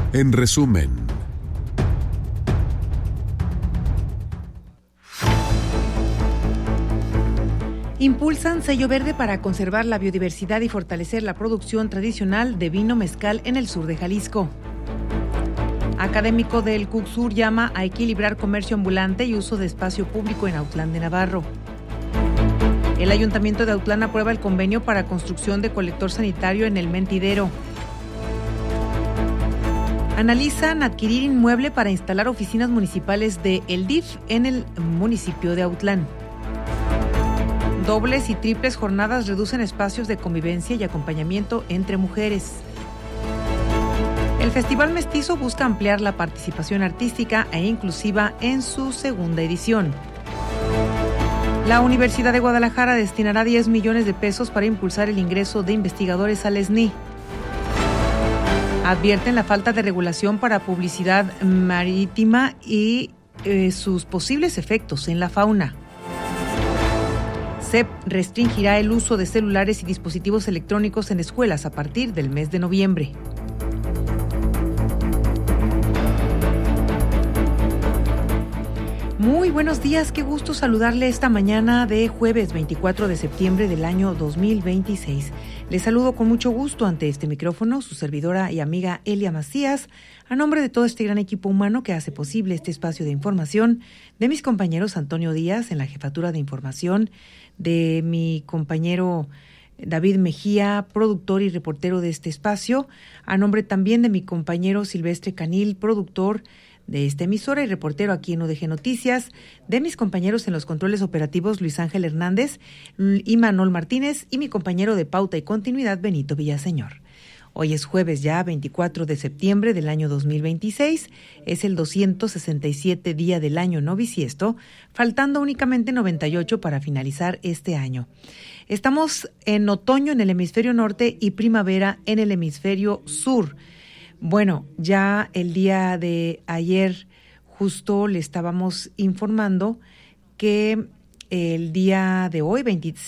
En resumen, impulsan sello verde para conservar la biodiversidad y fortalecer la producción tradicional de vino mezcal en el sur de Jalisco. Académico del CUCSUR llama a equilibrar comercio ambulante y uso de espacio público en Autlán de Navarro. El Ayuntamiento de Autlán aprueba el convenio para construcción de colector sanitario en el Mentidero. Analizan adquirir inmueble para instalar oficinas municipales de el DIF en el municipio de Autlán. Dobles y triples jornadas reducen espacios de convivencia y acompañamiento entre mujeres. El Festival Mestizo busca ampliar la participación artística e inclusiva en su segunda edición. La Universidad de Guadalajara destinará 10 millones de pesos para impulsar el ingreso de investigadores al SNI. Advierten la falta de regulación para publicidad marítima y sus posibles efectos en la fauna. CEP restringirá el uso de celulares y dispositivos electrónicos en escuelas a partir del mes de noviembre. Muy buenos días, qué gusto saludarle esta mañana de jueves 24 de septiembre del año 2026. Les saludo con mucho gusto ante este micrófono, su servidora y amiga Elia Macías, a nombre de todo este gran equipo humano que hace posible este espacio de información, de mis compañeros Antonio Díaz en la jefatura de información, de mi compañero David Mejía, productor y reportero de este espacio, a nombre también de mi compañero Silvestre Canil, productor de esta emisora y reportero aquí en UDG Noticias, de mis compañeros en los controles operativos Luis Ángel Hernández y Manuel Martínez y mi compañero de Pauta y Continuidad Benito Villaseñor. Hoy es jueves ya 24 de septiembre del año 2026, es el 267 día del año no bisiesto, faltando únicamente 98 para finalizar este año. Estamos en otoño en el hemisferio norte y primavera en el hemisferio sur. Bueno, ya el día de ayer justo le estábamos informando que el día de hoy,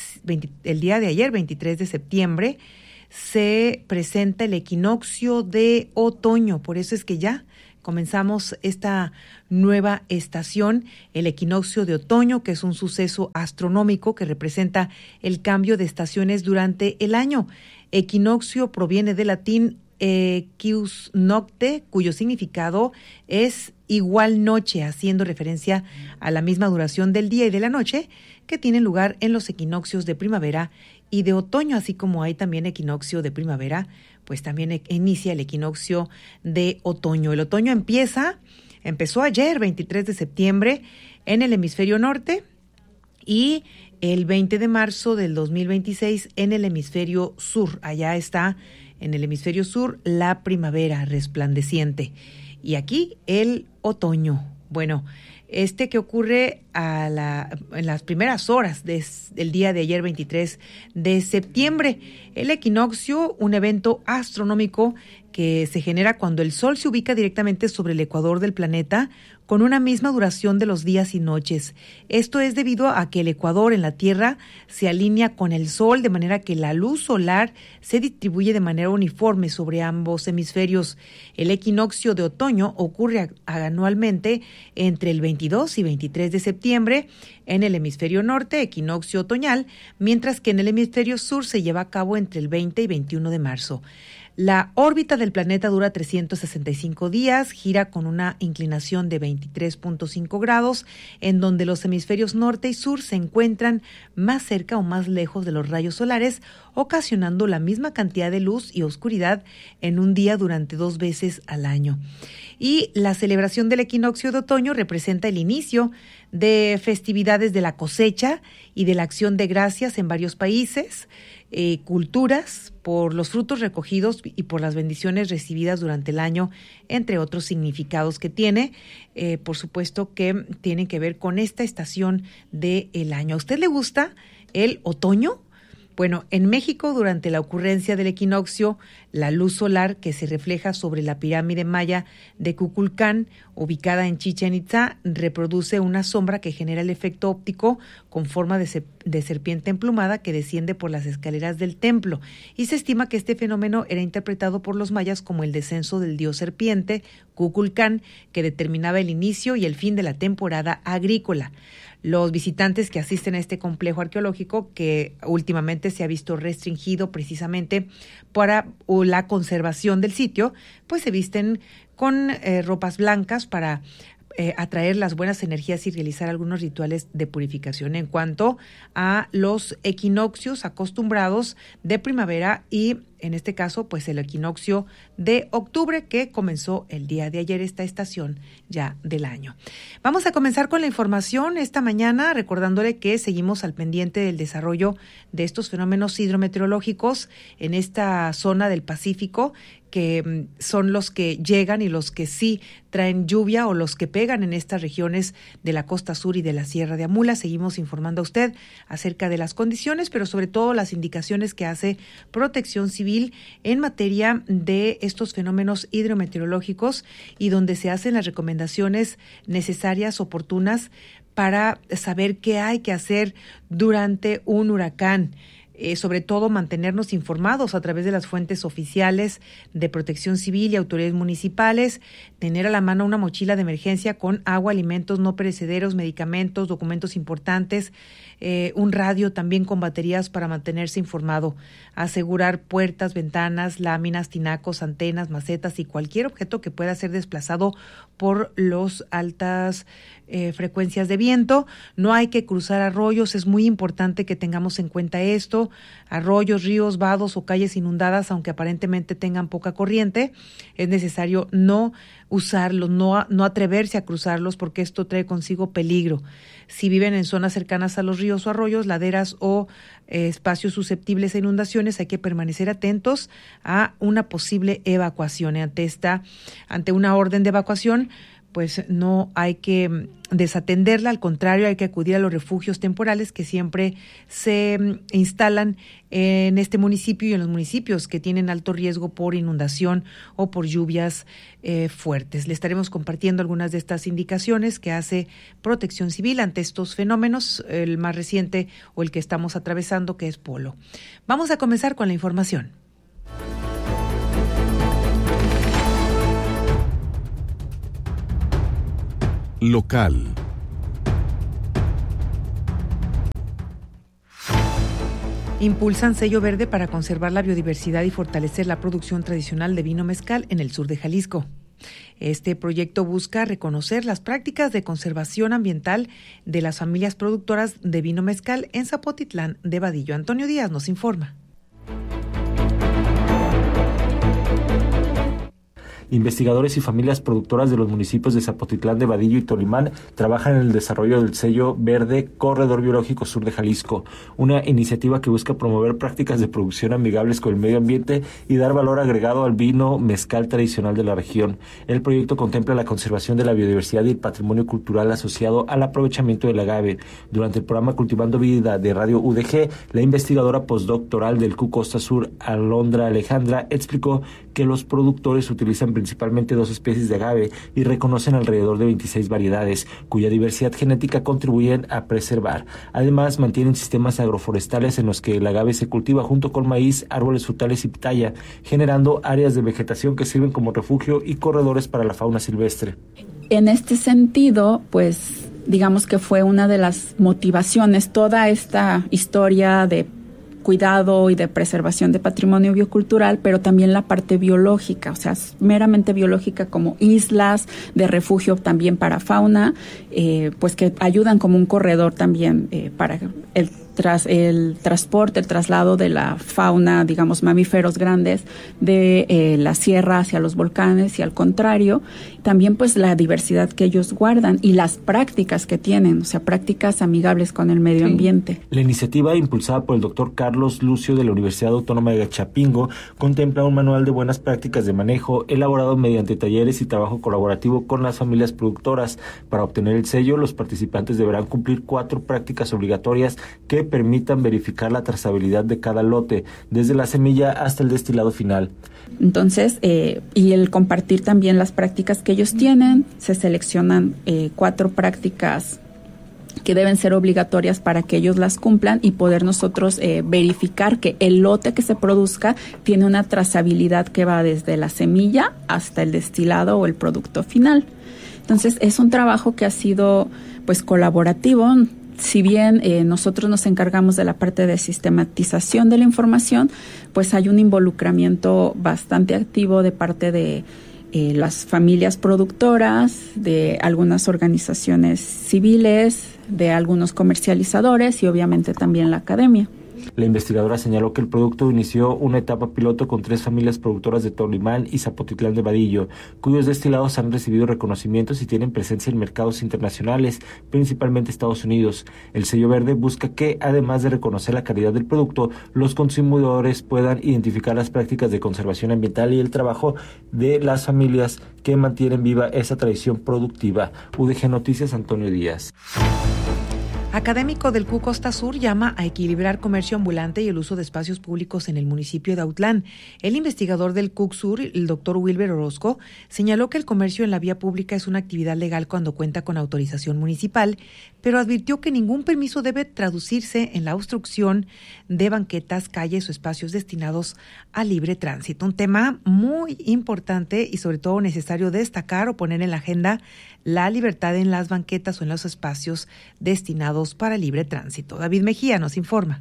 el día de ayer, 23 de septiembre, se presenta el equinoccio de otoño. Por eso es que ya comenzamos esta nueva estación, el equinoccio de otoño, que es un suceso astronómico que representa el cambio de estaciones durante el año. Equinoccio proviene del latín equus nocte, cuyo significado es igual noche, haciendo referencia a la misma duración del día y de la noche que tienen lugar en los equinoccios de primavera y de otoño, así como hay también equinoccio de primavera, pues también inicia el equinoccio de otoño. El otoño empezó ayer, 23 de septiembre, en el hemisferio norte y el 20 de marzo del 2026 en el hemisferio sur. Allá está en el hemisferio sur la primavera resplandeciente y aquí el otoño. Bueno, que ocurre en las primeras horas del día de ayer, 23 de septiembre. El equinoccio, un evento astronómico que se genera cuando el Sol se ubica directamente sobre el ecuador del planeta con una misma duración de los días y noches. Esto es debido a que el ecuador en la Tierra se alinea con el Sol, de manera que la luz solar se distribuye de manera uniforme sobre ambos hemisferios. El equinoccio de otoño ocurre anualmente entre el 22 y 23 de septiembre en el hemisferio norte, equinoccio otoñal, mientras que en el hemisferio sur se lleva a cabo entre el 20 y 21 de marzo. La órbita del planeta dura 365 días, gira con una inclinación de 23.5 grados, en donde los hemisferios norte y sur se encuentran más cerca o más lejos de los rayos solares, ocasionando la misma cantidad de luz y oscuridad en un día durante 2 veces al año. Y la celebración del equinoccio de otoño representa el inicio de festividades de la cosecha y de la acción de gracias en varios países, culturas, por los frutos recogidos y por las bendiciones recibidas durante el año, entre otros significados que tiene, por supuesto que tienen que ver con esta estación del año. ¿A usted le gusta el otoño? Bueno, en México, durante la ocurrencia del equinoccio, la luz solar que se refleja sobre la pirámide maya de Kukulcán, ubicada en Chichén Itzá, reproduce una sombra que genera el efecto óptico con forma de serpiente emplumada que desciende por las escaleras del templo. Y se estima que este fenómeno era interpretado por los mayas como el descenso del dios serpiente, Kukulcán, que determinaba el inicio y el fin de la temporada agrícola. Los visitantes que asisten a este complejo arqueológico, que últimamente se ha visto restringido precisamente para la conservación del sitio, pues se visten con ropas blancas para atraer las buenas energías y realizar algunos rituales de purificación. En cuanto a los equinoccios acostumbrados de primavera y en este caso, pues el equinoccio de octubre que comenzó el día de ayer, esta estación ya del año. Vamos a comenzar con la información esta mañana, recordándole que seguimos al pendiente del desarrollo de estos fenómenos hidrometeorológicos en esta zona del Pacífico, que son los que llegan y los que sí traen lluvia o los que pegan en estas regiones de la costa sur y de la Sierra de Amula. Seguimos informando a usted acerca de las condiciones, pero sobre todo las indicaciones que hace Protección Civil en materia de estos fenómenos hidrometeorológicos y donde se hacen las recomendaciones necesarias, oportunas, para saber qué hay que hacer durante un huracán. Sobre todo mantenernos informados a través de las fuentes oficiales de Protección Civil y autoridades municipales, tener a la mano una mochila de emergencia con agua, alimentos no perecederos, medicamentos, documentos importantes, un radio también con baterías para mantenerse informado, asegurar puertas, ventanas, láminas, tinacos, antenas, macetas y cualquier objeto que pueda ser desplazado por las altas frecuencias de viento. No hay que cruzar arroyos, es muy importante que tengamos en cuenta esto. Arroyos, ríos, vados o calles inundadas, aunque aparentemente tengan poca corriente, es necesario no usarlos, no atreverse a cruzarlos porque esto trae consigo peligro. Si viven en zonas cercanas a los ríos o arroyos, laderas o espacios susceptibles a inundaciones, hay que permanecer atentos a una posible evacuación. Ante una orden de evacuación, pues no hay que desatenderla, al contrario, hay que acudir a los refugios temporales que siempre se instalan en este municipio y en los municipios que tienen alto riesgo por inundación o por lluvias fuertes. Le estaremos compartiendo algunas de estas indicaciones que hace Protección Civil ante estos fenómenos, el más reciente o el que estamos atravesando, que es Polo. Vamos a comenzar con la información. Local. Impulsan sello verde para conservar la biodiversidad y fortalecer la producción tradicional de vino mezcal en el sur de Jalisco. Este proyecto busca reconocer las prácticas de conservación ambiental de las familias productoras de vino mezcal en Zapotitlán de Vadillo. Antonio Díaz nos informa. Investigadores y familias productoras de los municipios de Zapotitlán de Vadillo y Tolimán trabajan en el desarrollo del sello verde Corredor Biológico Sur de Jalisco, una iniciativa que busca promover prácticas de producción amigables con el medio ambiente y dar valor agregado al vino mezcal tradicional de la región. El proyecto contempla la conservación de la biodiversidad y el patrimonio cultural asociado al aprovechamiento del agave. Durante el programa Cultivando Vida de Radio UDG, la investigadora postdoctoral del CU Costa Sur, Alondra Alejandra, explicó que los productores utilizan principalmente 2 especies de agave y reconocen alrededor de 26 variedades, cuya diversidad genética contribuyen a preservar. Además, mantienen sistemas agroforestales en los que el agave se cultiva junto con maíz, árboles frutales y pitaya, generando áreas de vegetación que sirven como refugio y corredores para la fauna silvestre. En este sentido, pues digamos que fue una de las motivaciones, toda esta historia de cuidado y de preservación de patrimonio biocultural, pero también la parte biológica, o sea, meramente biológica, como islas de refugio también para fauna, pues que ayudan como un corredor también para el transporte, el traslado de la fauna, digamos, mamíferos grandes de la sierra hacia los volcanes y al contrario, también pues la diversidad que ellos guardan y las prácticas que tienen, o sea, prácticas amigables con el medio ambiente. La iniciativa, impulsada por el doctor Carlos Lucio de la Universidad Autónoma de Chapingo, contempla un manual de buenas prácticas de manejo elaborado mediante talleres y trabajo colaborativo con las familias productoras. Para obtener el sello, los participantes deberán cumplir 4 prácticas obligatorias que que permitan verificar la trazabilidad de cada lote, desde la semilla hasta el destilado final. Entonces, y el compartir también las prácticas que ellos tienen, se seleccionan 4 prácticas que deben ser obligatorias para que ellos las cumplan y poder nosotros verificar que el lote que se produzca tiene una trazabilidad que va desde la semilla hasta el destilado o el producto final. Entonces, es un trabajo que ha sido pues colaborativo. Si bien nosotros nos encargamos de la parte de sistematización de la información, pues hay un involucramiento bastante activo de parte de las familias productoras, de algunas organizaciones civiles, de algunos comercializadores y obviamente también la academia. La investigadora señaló que el producto inició una etapa piloto con 3 familias productoras de Tolimán y Zapotitlán de Vadillo, cuyos destilados han recibido reconocimientos y tienen presencia en mercados internacionales, principalmente Estados Unidos. El sello verde busca que, además de reconocer la calidad del producto, los consumidores puedan identificar las prácticas de conservación ambiental y el trabajo de las familias que mantienen viva esa tradición productiva. UDG Noticias, Antonio Díaz. Académico del CUC Costa Sur llama a equilibrar comercio ambulante y el uso de espacios públicos en el municipio de Autlán. El investigador del CUC Sur, el doctor Wilber Orozco, señaló que el comercio en la vía pública es una actividad legal cuando cuenta con autorización municipal, pero advirtió que ningún permiso debe traducirse en la obstrucción de banquetas, calles o espacios destinados a libre tránsito. Un tema muy importante y sobre todo necesario destacar o poner en la agenda la libertad en las banquetas o en los espacios destinados para libre tránsito. David Mejía nos informa.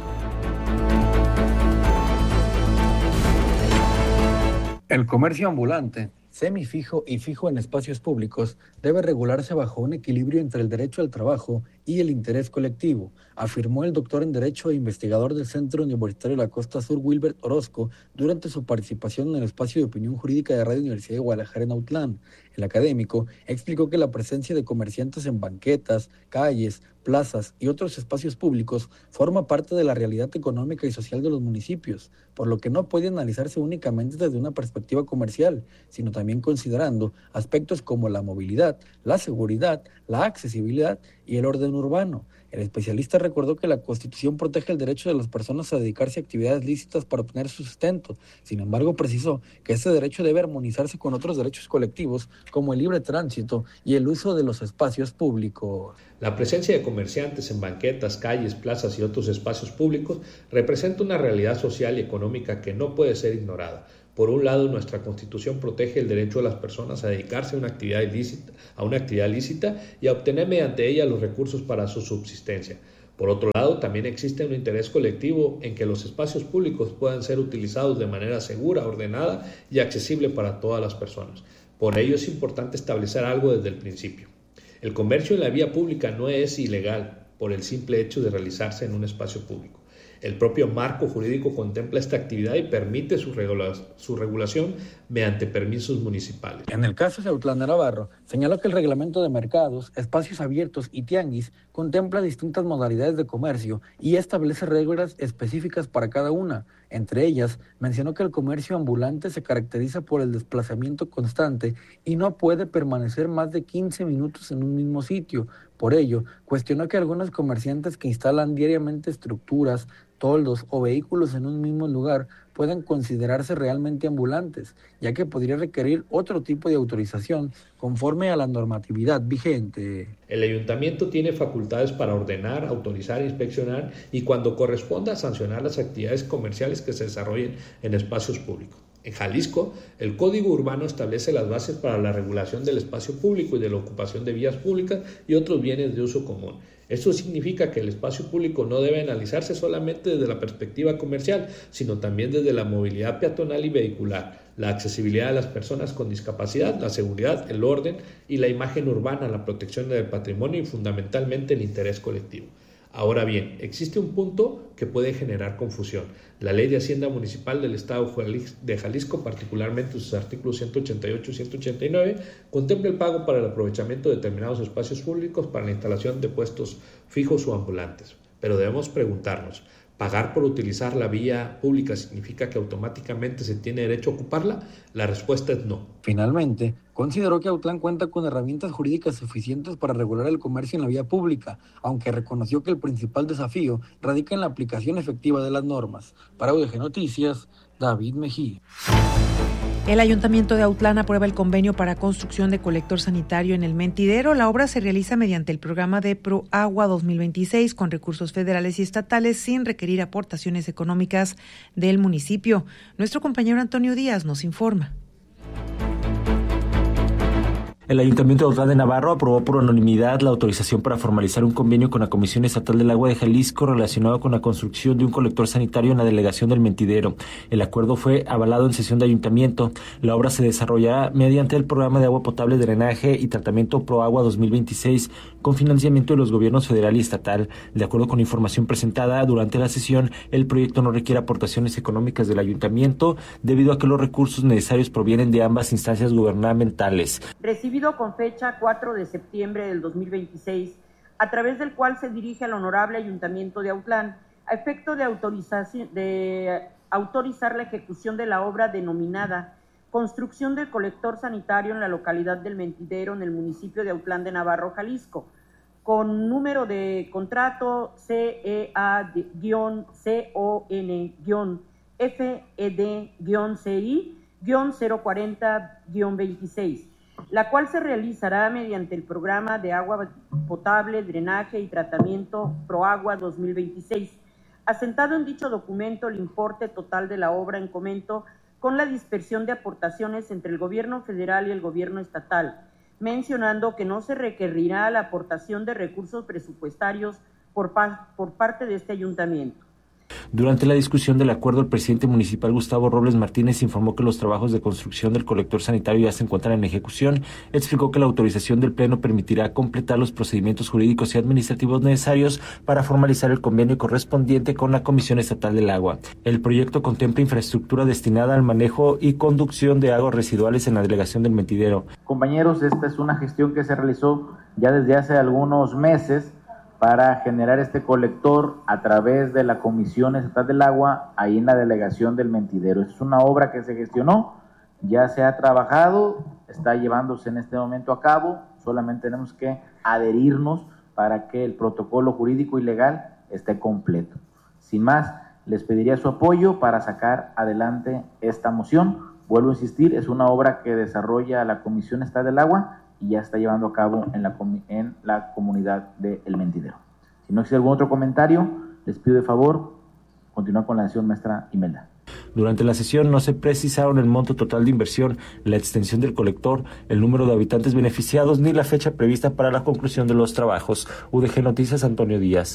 El comercio ambulante, semifijo y fijo en espacios públicos, debe regularse bajo un equilibrio entre el derecho al trabajo y el interés colectivo, afirmó el doctor en Derecho e investigador del Centro Universitario de la Costa Sur, Wilber Orozco, durante su participación en el espacio de opinión jurídica de Radio Universidad de Guadalajara en Autlán. El académico explicó que la presencia de comerciantes en banquetas, calles, plazas y otros espacios públicos forma parte de la realidad económica y social de los municipios, por lo que no puede analizarse únicamente desde una perspectiva comercial, sino también considerando aspectos como la movilidad, la seguridad, la accesibilidad y el orden urbano. El especialista recordó que la Constitución protege el derecho de las personas a dedicarse a actividades lícitas para obtener sustento. Sin embargo, precisó que este derecho debe armonizarse con otros derechos colectivos como el libre tránsito y el uso de los espacios públicos. La presencia de comerciantes en banquetas, calles, plazas y otros espacios públicos representa una realidad social y económica que no puede ser ignorada. Por un lado, nuestra Constitución protege el derecho de las personas a dedicarse a una actividad lícita y a obtener mediante ella los recursos para su subsistencia. Por otro lado, también existe un interés colectivo en que los espacios públicos puedan ser utilizados de manera segura, ordenada y accesible para todas las personas. Por ello es importante establecer algo desde el principio. El comercio en la vía pública no es ilegal por el simple hecho de realizarse en un espacio público. El propio marco jurídico contempla esta actividad y permite su regulación mediante permisos municipales. En el caso de Autlán de Navarro, señaló que el reglamento de mercados, espacios abiertos y tianguis contempla distintas modalidades de comercio y establece reglas específicas para cada una. Entre ellas, mencionó que el comercio ambulante se caracteriza por el desplazamiento constante y no puede permanecer más de 15 minutos en un mismo sitio. Por ello, cuestionó que algunos comerciantes que instalan diariamente estructuras, toldos o vehículos en un mismo lugar pueden considerarse realmente ambulantes, ya que podría requerir otro tipo de autorización conforme a la normatividad vigente. El ayuntamiento tiene facultades para ordenar, autorizar, inspeccionar y cuando corresponda sancionar las actividades comerciales que se desarrollen en espacios públicos. En Jalisco, el Código Urbano establece las bases para la regulación del espacio público y de la ocupación de vías públicas y otros bienes de uso común. Esto significa que el espacio público no debe analizarse solamente desde la perspectiva comercial, sino también desde la movilidad peatonal y vehicular, la accesibilidad de las personas con discapacidad, la seguridad, el orden y la imagen urbana, la protección del patrimonio y fundamentalmente el interés colectivo. Ahora bien, existe un punto que puede generar confusión. La Ley de Hacienda Municipal del Estado de Jalisco, particularmente sus artículos 188 y 189, contempla el pago para el aprovechamiento de determinados espacios públicos para la instalación de puestos fijos o ambulantes. Pero debemos preguntarnos, ¿pagar por utilizar la vía pública significa que automáticamente se tiene derecho a ocuparla? La respuesta es no. Finalmente, Consideró que Autlán cuenta con herramientas jurídicas suficientes para regular el comercio en la vía pública, aunque reconoció que el principal desafío radica en la aplicación efectiva de las normas. Para UDG Noticias, David Mejía. El Ayuntamiento de Autlán aprueba el convenio para construcción de colector sanitario en el Mentidero. La obra se realiza mediante el programa de ProAgua 2026 con recursos federales y estatales sin requerir aportaciones económicas del municipio. Nuestro compañero Antonio Díaz nos informa. El Ayuntamiento de Autlán de Navarro aprobó por unanimidad la autorización para formalizar un convenio con la Comisión Estatal del Agua de Jalisco relacionado con la construcción de un colector sanitario en la delegación del Mentidero. El acuerdo fue avalado en sesión de ayuntamiento. La obra se desarrollará mediante el programa de agua potable, drenaje y tratamiento ProAgua 2026 con financiamiento de los gobiernos federal y estatal. De acuerdo con información presentada durante la sesión, el proyecto no requiere aportaciones económicas del ayuntamiento debido a que los recursos necesarios provienen de ambas instancias gubernamentales. Recibido con fecha 4 de septiembre del 2026, a través del cual se dirige al Honorable Ayuntamiento de Autlán, a efecto de autorizar la ejecución de la obra denominada Construcción del Colector Sanitario en la localidad del Mentidero, en el municipio de Autlán de Navarro, Jalisco, con número de contrato CEA-CON-FED-CI-040-26, la cual se realizará mediante el programa de agua potable, drenaje y tratamiento ProAgua 2026. Asentado en dicho documento el importe total de la obra en comento con la dispersión de aportaciones entre el gobierno federal y el gobierno estatal, mencionando que no se requerirá la aportación de recursos presupuestarios por parte de este ayuntamiento. Durante la discusión del acuerdo, el presidente municipal Gustavo Robles Martínez informó que los trabajos de construcción del colector sanitario ya se encuentran en ejecución. Explicó que la autorización del Pleno permitirá completar los procedimientos jurídicos y administrativos necesarios para formalizar el convenio correspondiente con la Comisión Estatal del Agua. El proyecto contempla infraestructura destinada al manejo y conducción de aguas residuales en la delegación del Mentidero. Compañeros, esta es una gestión que se realizó ya desde hace algunos meses para generar este colector a través de la Comisión Estatal del Agua ahí en la delegación del Mentidero. Es una obra que se gestionó, ya se ha trabajado, está llevándose en este momento a cabo, solamente tenemos que adherirnos para que el protocolo jurídico y legal esté completo. Sin más, les pediría su apoyo para sacar adelante esta moción. Vuelvo a insistir, es una obra que desarrolla la Comisión Estatal del Agua y ya está llevando a cabo en la comunidad de El Mentidero. Si no existe algún otro comentario, les pido de favor continuar con la sesión, maestra Imelda. Durante la sesión no se precisaron el monto total de inversión, la extensión del colector, el número de habitantes beneficiados ni la fecha prevista para la conclusión de los trabajos. UDG Noticias, Antonio Díaz.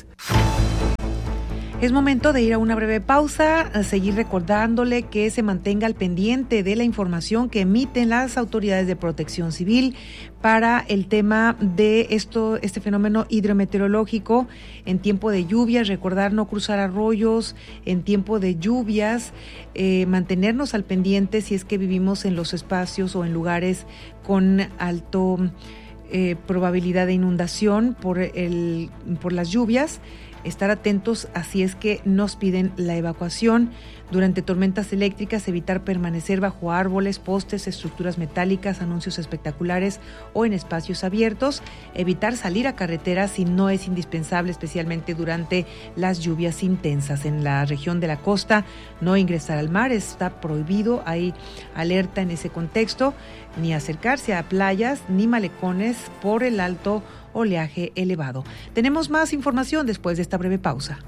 Es momento de ir a una breve pausa, a seguir recordándole que se mantenga al pendiente de la información que emiten las autoridades de protección civil para el tema de este fenómeno hidrometeorológico en tiempo de lluvias. Recordar no cruzar arroyos en tiempo de lluvias, mantenernos al pendiente si es que vivimos en los espacios o en lugares con alto probabilidad de inundación por las lluvias. Estar atentos, así es que nos piden la evacuación. Durante tormentas eléctricas, evitar permanecer bajo árboles, postes, estructuras metálicas, anuncios espectaculares o en espacios abiertos. Evitar salir a carreteras si no es indispensable, especialmente durante las lluvias intensas. En la región de la costa, no ingresar al mar, está prohibido, hay alerta en ese contexto, ni acercarse a playas ni malecones por el alto oleaje elevado. Tenemos más información después de esta breve pausa.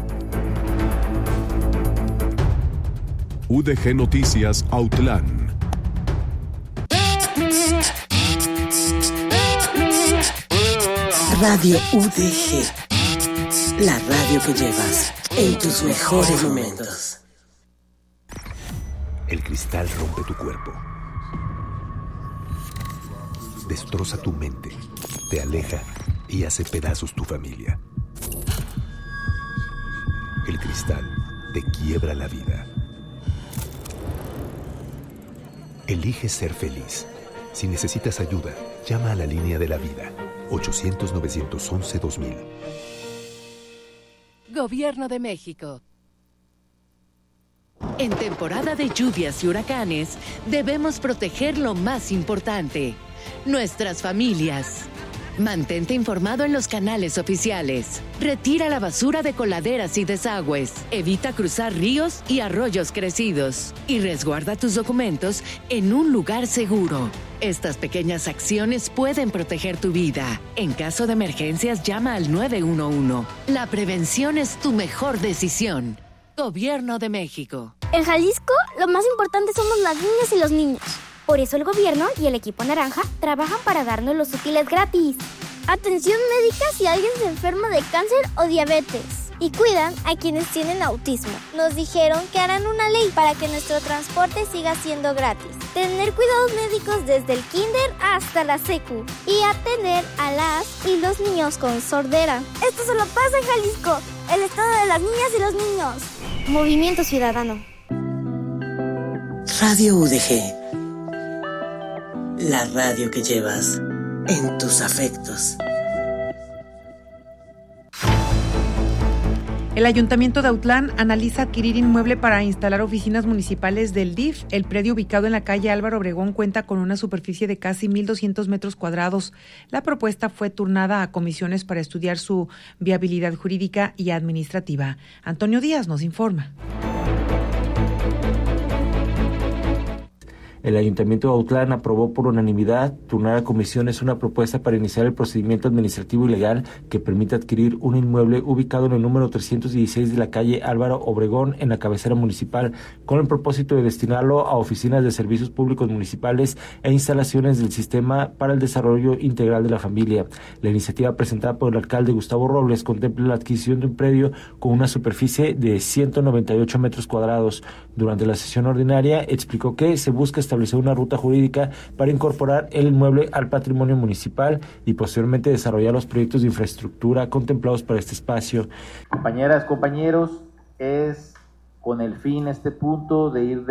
UDG Noticias Autlán. Radio UDG, la radio que llevas en tus mejores momentos. El cristal rompe tu cuerpo, destroza tu mente, te aleja y hace pedazos tu familia. El cristal te quiebra la vida. Elige ser feliz. Si necesitas ayuda, llama a la línea de la vida, 800-911-2000. Gobierno de México. En temporada de lluvias y huracanes, debemos proteger lo más importante, nuestras familias. Mantente informado en los canales oficiales. Retira la basura de coladeras y desagües. Evita cruzar ríos y arroyos crecidos. Y resguarda tus documentos en un lugar seguro. Estas pequeñas acciones pueden proteger tu vida. En caso de emergencias, llama al 911. La prevención es tu mejor decisión. Gobierno de México. En Jalisco, lo más importante somos las niñas y los niños. Por eso el gobierno y el equipo naranja trabajan para darnos los útiles gratis. Atención médica si alguien se enferma de cáncer o diabetes. Y cuidan a quienes tienen autismo. Nos dijeron que harán una ley para que nuestro transporte siga siendo gratis. Tener cuidados médicos desde el kinder hasta la secu. Y atender a las y los niños con sordera. Esto solo pasa en Jalisco, el estado de las niñas y los niños. Movimiento Ciudadano. Radio UDG. La radio que llevas en tus afectos. El Ayuntamiento de Autlán analiza adquirir inmueble para instalar oficinas municipales del DIF. El predio ubicado en la calle Álvaro Obregón cuenta con una superficie de casi 1,200 metros cuadrados. La propuesta fue turnada a comisiones para estudiar su viabilidad jurídica y administrativa. Antonio Díaz nos informa. El Ayuntamiento de Autlán aprobó por unanimidad turnar a comisiones una propuesta para iniciar el procedimiento administrativo y legal que permite adquirir un inmueble ubicado en el número 316 de la calle Álvaro Obregón en la cabecera municipal, con el propósito de destinarlo a oficinas de servicios públicos municipales e instalaciones del Sistema para el Desarrollo Integral de la Familia. La iniciativa presentada por el alcalde Gustavo Robles contempla la adquisición de un predio con una superficie de 198 metros cuadrados. Durante la sesión ordinaria explicó que se busca establecer una ruta jurídica para incorporar el inmueble al patrimonio municipal y posteriormente desarrollar los proyectos de infraestructura contemplados para este espacio. Compañeras, compañeros, es con el fin este punto de ir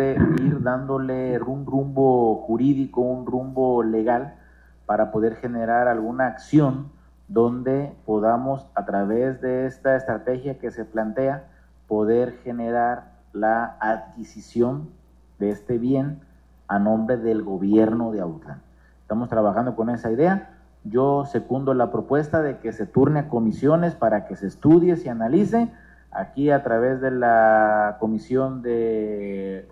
dándole un rumbo jurídico, un rumbo legal para poder generar alguna acción donde podamos, a través de esta estrategia que se plantea, poder generar la adquisición de este bien a nombre del gobierno de Autlán. Estamos trabajando con esa idea. Yo secundo la propuesta de que se turne a comisiones para que se estudie, se analice. Aquí a través de la Comisión de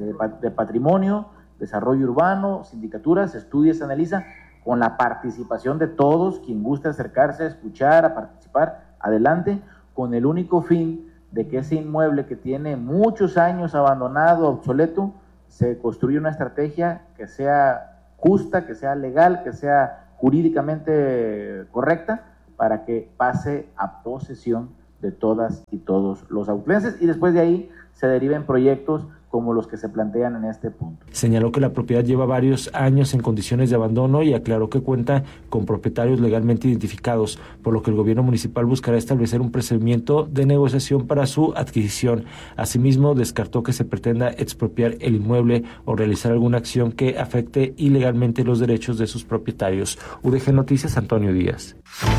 Patrimonio, Desarrollo Urbano, Sindicatura, se estudia, se analiza con la participación de todos, quien guste acercarse a escuchar, a participar, adelante, con el único fin de que ese inmueble que tiene muchos años abandonado, obsoleto, se construye una estrategia que sea justa, que sea legal, que sea jurídicamente correcta, para que pase a posesión de todas y todos los autlenses y después de ahí se deriven proyectos como los que se plantean en este punto. Señaló que la propiedad lleva varios años en condiciones de abandono y aclaró que cuenta con propietarios legalmente identificados, por lo que el gobierno municipal buscará establecer un procedimiento de negociación para su adquisición. Asimismo, descartó que se pretenda expropiar el inmueble o realizar alguna acción que afecte ilegalmente los derechos de sus propietarios. UDG Noticias, Antonio Díaz.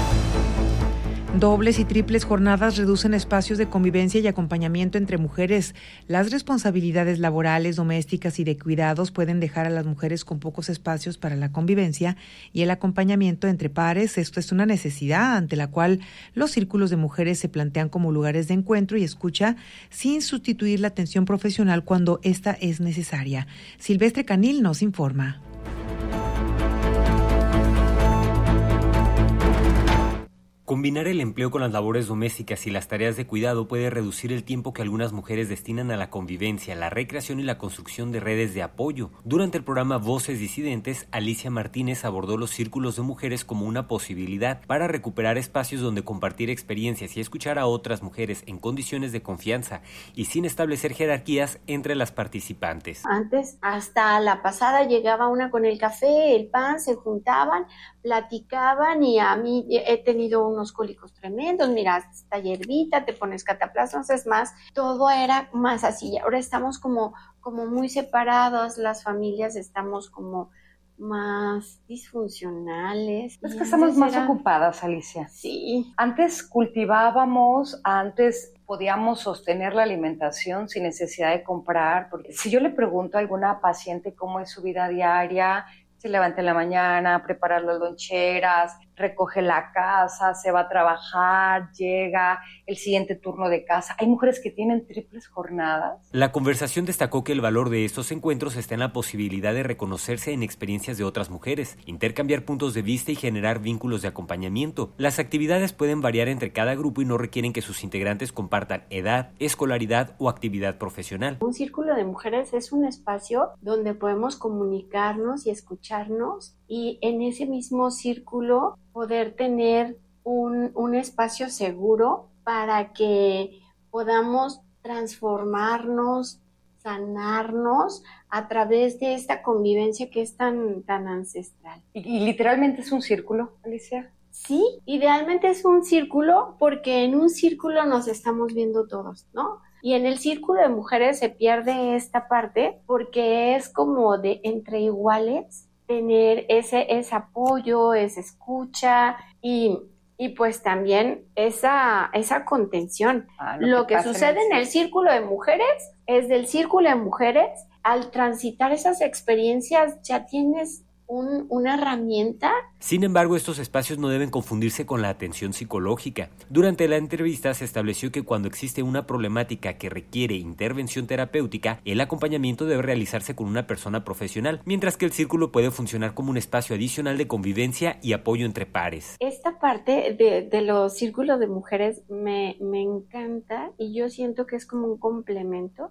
Dobles y triples jornadas reducen espacios de convivencia y acompañamiento entre mujeres. Las responsabilidades laborales, domésticas y de cuidados pueden dejar a las mujeres con pocos espacios para la convivencia y el acompañamiento entre pares. Esto es una necesidad ante la cual los círculos de mujeres se plantean como lugares de encuentro y escucha sin sustituir la atención profesional cuando esta es necesaria. Silvestre Canil nos informa. Combinar el empleo con las labores domésticas y las tareas de cuidado puede reducir el tiempo que algunas mujeres destinan a la convivencia, la recreación y la construcción de redes de apoyo. Durante el programa Voces Disidentes, Alicia Martínez abordó los círculos de mujeres como una posibilidad para recuperar espacios donde compartir experiencias y escuchar a otras mujeres en condiciones de confianza y sin establecer jerarquías entre las participantes. Antes, hasta la pasada llegaba una con el café, el pan, se juntaban, platicaban y a mí he tenido unos cólicos tremendos, mira, esta hierbita, te pones cataplasmas, es más, todo era más así. Ahora estamos como muy separados, las familias estamos como más disfuncionales. Es que estamos más ocupadas, Alicia. Sí. Antes cultivábamos, antes podíamos sostener la alimentación sin necesidad de comprar, porque si yo le pregunto a alguna paciente cómo es su vida diaria, se levanta en la mañana, prepara las loncheras, recoge la casa, se va a trabajar, llega el siguiente turno de casa. Hay mujeres que tienen triples jornadas. La conversación destacó que el valor de estos encuentros está en la posibilidad de reconocerse en experiencias de otras mujeres, intercambiar puntos de vista y generar vínculos de acompañamiento. Las actividades pueden variar entre cada grupo y no requieren que sus integrantes compartan edad, escolaridad o actividad profesional. Un círculo de mujeres es un espacio donde podemos comunicarnos y escucharnos, y en ese mismo círculo poder tener un espacio seguro para que podamos transformarnos, sanarnos a través de esta convivencia que es tan ancestral. ¿Y literalmente es un círculo, Alicia? Sí, idealmente es un círculo porque en un círculo nos estamos viendo todos, ¿no? Y en el círculo de mujeres se pierde esta parte porque es como de entre iguales tener ese apoyo, esa escucha y pues también esa contención. Lo que sucede en el círculo de mujeres es del círculo de mujeres. Al transitar esas experiencias ya tienes una herramienta. Sin embargo, estos espacios no deben confundirse con la atención psicológica. Durante la entrevista se estableció que cuando existe una problemática que requiere intervención terapéutica, el acompañamiento debe realizarse con una persona profesional, mientras que el círculo puede funcionar como un espacio adicional de convivencia y apoyo entre pares. Esta parte de los círculos de mujeres me encanta y yo siento que es como un complemento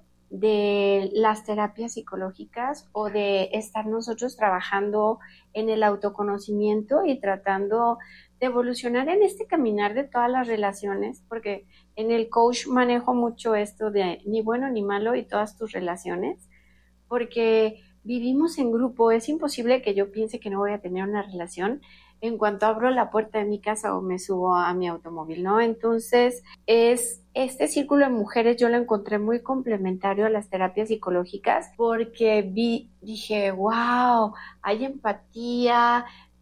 de las terapias psicológicas o de estar nosotros trabajando en el autoconocimiento y tratando de evolucionar en este caminar de todas las relaciones, porque en el coach manejo mucho esto de ni bueno ni malo y todas tus relaciones, porque vivimos en grupo. Es imposible que yo piense que no voy a tener una relación en cuanto abro la puerta de mi casa o me subo a mi automóvil, ¿no? Entonces, este círculo de mujeres yo lo encontré muy complementario a las terapias psicológicas porque dije, wow, hay empatía,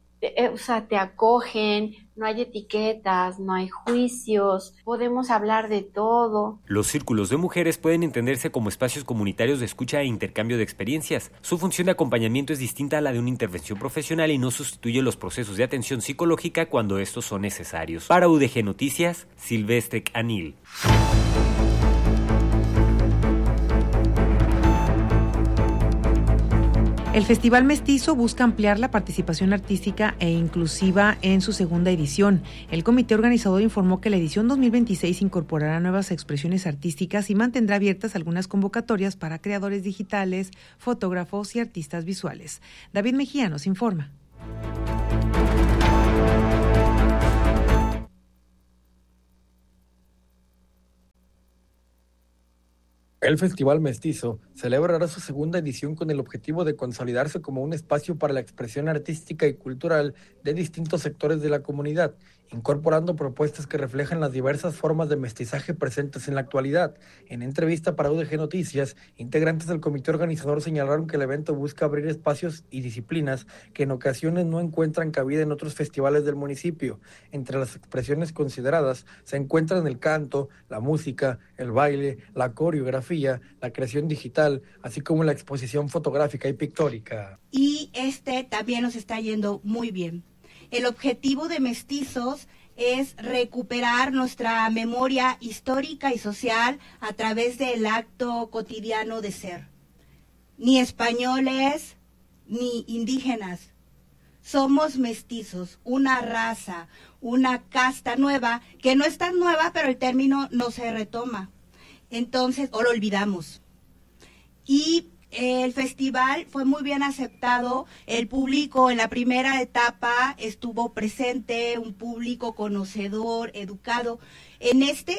te acogen, no hay etiquetas, no hay juicios, podemos hablar de todo. Los círculos de mujeres pueden entenderse como espacios comunitarios de escucha e intercambio de experiencias. Su función de acompañamiento es distinta a la de una intervención profesional y no sustituye los procesos de atención psicológica cuando estos son necesarios. Para UDG Noticias, Silvestre Anil. El Festival Mestizo busca ampliar la participación artística e inclusiva en su segunda edición. El comité organizador informó que la edición 2026 incorporará nuevas expresiones artísticas y mantendrá abiertas algunas convocatorias para creadores digitales, fotógrafos y artistas visuales. David Mejía nos informa. El Festival Mestizo celebrará su segunda edición con el objetivo de consolidarse como un espacio para la expresión artística y cultural de distintos sectores de la comunidad, incorporando propuestas que reflejan las diversas formas de mestizaje presentes en la actualidad. En entrevista para UDG Noticias, integrantes del comité organizador señalaron que el evento busca abrir espacios y disciplinas que en ocasiones no encuentran cabida en otros festivales del municipio. Entre las expresiones consideradas se encuentran el canto, la música, el baile, la coreografía, la creación digital, así como la exposición fotográfica y pictórica. Y también nos está yendo muy bien. El objetivo de Mestizos es recuperar nuestra memoria histórica y social a través del acto cotidiano de ser. Ni españoles, ni indígenas. Somos mestizos, una raza, una casta nueva, que no es tan nueva, pero el término no se retoma. Entonces, o lo olvidamos. Y el festival fue muy bien aceptado, el público en la primera etapa estuvo presente, un público conocedor, educado. En esta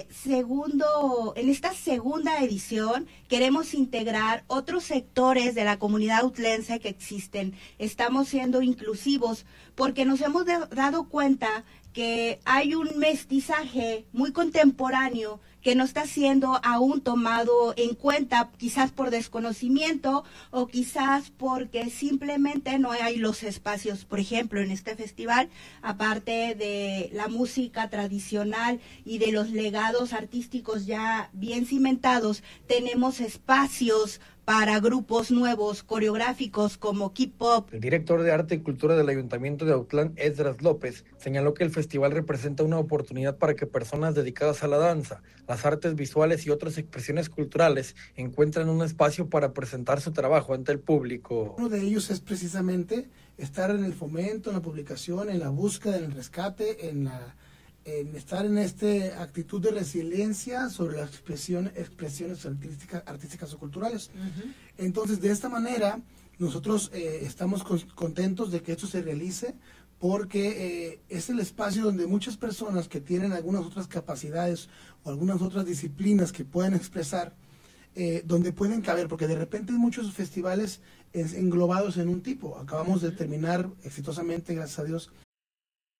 segunda edición queremos integrar otros sectores de la comunidad autlense que existen. Estamos siendo inclusivos porque nos hemos dado cuenta que hay un mestizaje muy contemporáneo que no está siendo aún tomado en cuenta, quizás por desconocimiento o quizás porque simplemente no hay los espacios. Por ejemplo, en este festival, aparte de la música tradicional y de los legados artísticos ya bien cimentados, tenemos espacios para grupos nuevos, coreográficos como K-Pop. El director de Arte y Cultura del Ayuntamiento de Autlán, Esdras López, señaló que el festival representa una oportunidad para que personas dedicadas a la danza, las artes visuales y otras expresiones culturales encuentren un espacio para presentar su trabajo ante el público. Uno de ellos es precisamente estar en el fomento, en la publicación, en la búsqueda, en el rescate, en estar en esta actitud de resiliencia sobre las expresiones artísticas o culturales. Uh-huh. Entonces, de esta manera, nosotros estamos contentos de que esto se realice, porque es el espacio donde muchas personas que tienen algunas otras capacidades o algunas otras disciplinas que pueden expresar, donde pueden caber, porque de repente hay muchos festivales englobados en un tipo. Acabamos de terminar exitosamente, gracias a Dios,